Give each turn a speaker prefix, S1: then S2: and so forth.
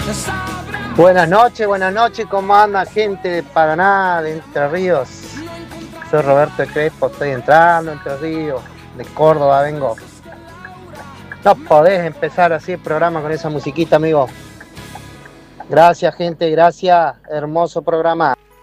S1: Buenas noches, ¿cómo anda gente de Paraná, de Entre Ríos? Soy Roberto Crespo, estoy entrando a Entre Ríos, de Córdoba vengo. No podés empezar así el programa con esa musiquita, amigo. Gracias, gente, gracias, hermoso programa.